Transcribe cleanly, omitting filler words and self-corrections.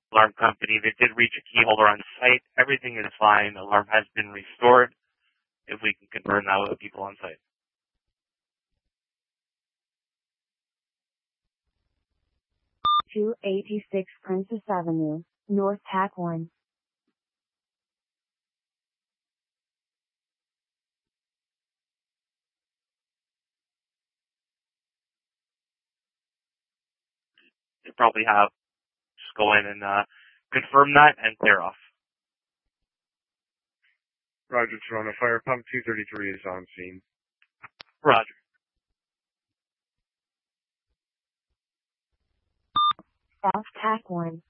Alarm company. They did reach a key holder on site. Everything is fine. Alarm has been restored. If we can confirm that with the people on site. 286 Princess Avenue, North TAC 1. They probably have just go in and confirm that and clear off. Roger, Toronto Fire Pump 233 is on scene. Roger. South TAC 1.